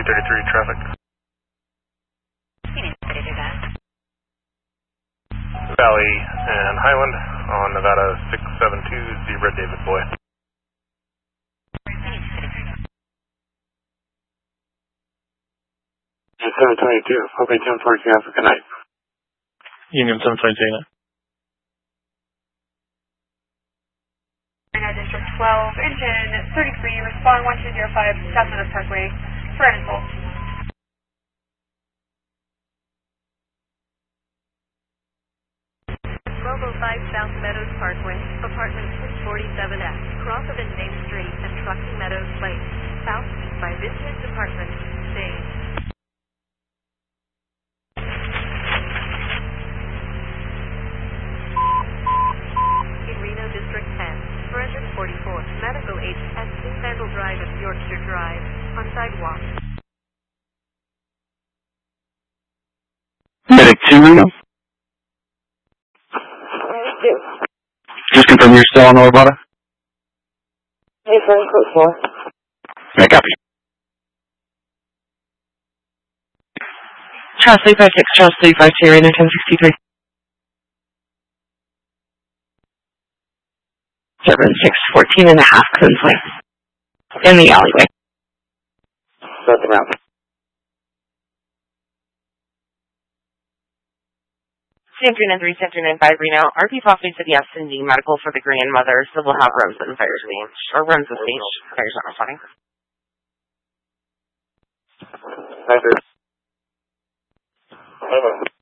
33 traffic. You need to do that. Valley and Highland on Nevada 672 Zebra David Boy. 722, okay, 1040 Africa, good night. Union 722. District 12, engine 33, respond 1205, South Meadows Parkway, for an insult. Bravo 5 South Meadows Parkway, apartment 647F, cross of Main Street and Truckee Meadows Place, southeast by Vintage Apartments, Stage. In Reno District 10, 444, medical aid at St. Vandal Drive and Yorkshire Drive, on sidewalk. Medic 2 Reno? Just confirm you're still on the Lobata? Hey, friend, code 4. Yeah, copy. Charles 356, Charles 352, Reno 1063. 7614 and a half, Coonsway. In the alleyway. Start the route. Santrina 3, Santrina 5, Reno. RP Foxley to the S&D, medical for the grandmother, so we'll have runs and fires range, or runs and speech. Fires not responding. Over.